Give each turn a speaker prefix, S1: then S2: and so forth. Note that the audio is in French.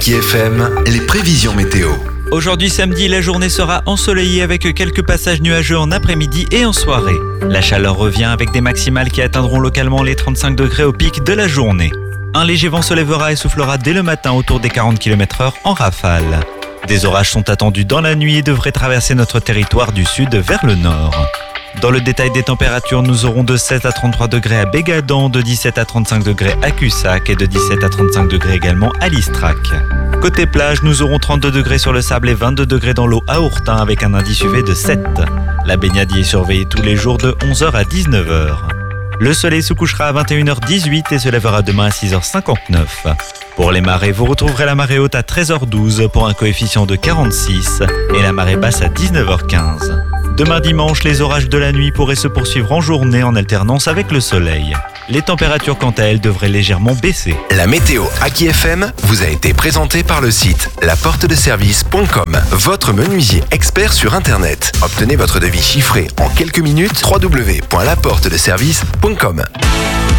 S1: Aki FM, les prévisions météo.
S2: Aujourd'hui samedi, la journée sera ensoleillée avec quelques passages nuageux en après-midi et en soirée. La chaleur revient avec des maximales qui atteindront localement les 35 degrés au pic de la journée. Un léger vent se lèvera et soufflera dès le matin autour des 40 km/h en rafale. Des orages sont attendus dans la nuit et devraient traverser notre territoire du sud vers le nord. Dans le détail des températures, nous aurons de 7 à 33 degrés à Bégadan, de 17 à 35 degrés à Cussac et de 17 à 35 degrés également à Listrac. Côté plage, nous aurons 32 degrés sur le sable et 22 degrés dans l'eau à Ourtin avec un indice UV de 7. La baignade y est surveillée tous les jours de 11h à 19h. Le soleil se couchera à 21h18 et se lèvera demain à 6h59. Pour les marées, vous retrouverez la marée haute à 13h12 pour un coefficient de 46 et la marée basse à 19h15. Demain dimanche, les orages de la nuit pourraient se poursuivre en journée en alternance avec le soleil. Les températures quant à elles devraient légèrement baisser.
S1: La météo Aki FM vous a été présentée par le site laportedeservice.com, votre menuisier expert sur Internet. Obtenez votre devis chiffré en quelques minutes, www.laportedeservice.com.